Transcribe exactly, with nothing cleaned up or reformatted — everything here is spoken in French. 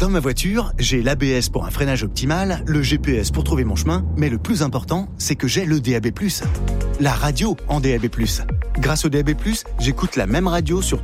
Dans ma voiture, j'ai l'A B S pour un freinage optimal, le G P S pour trouver mon chemin, mais le plus important, c'est que j'ai le D A B plus. La radio en D A B plus. Grâce au D A B plus, j'écoute la même radio sur